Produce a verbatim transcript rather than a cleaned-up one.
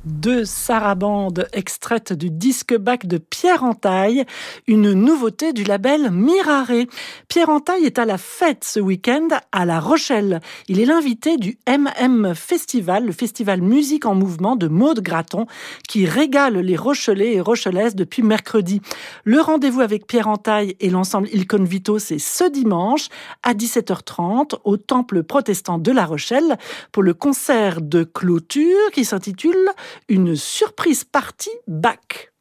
Deux sarabandes extraites du disque Bach de Pierre Entaille, une nouveauté du label Mirare. Pierre Entaille est à la fête ce week-end à La Rochelle. Il est l'invité du M M Festival, le festival musique en mouvement de Maud Graton, qui régale les Rochelais et Rochelaises depuis mercredi. Le rendez-vous avec Pierre Entaille et l'ensemble Il Convito, c'est ce dimanche à dix-sept heures trente au Temple protestant de La Rochelle pour le concert de clôture qui s'intitule Une surprise partie Bach.